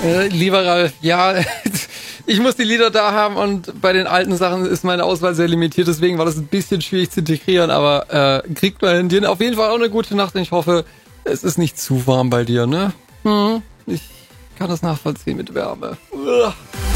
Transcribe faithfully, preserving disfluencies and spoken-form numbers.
Äh, lieber Ralf, ja, ich muss die Lieder da haben und bei den alten Sachen ist meine Auswahl sehr limitiert, deswegen war das ein bisschen schwierig zu integrieren, aber äh, kriegt man hin. Dir auf jeden Fall auch eine gute Nacht und ich hoffe, es ist nicht zu warm bei dir, ne? Hm, ich kann das nachvollziehen mit Wärme. Uah.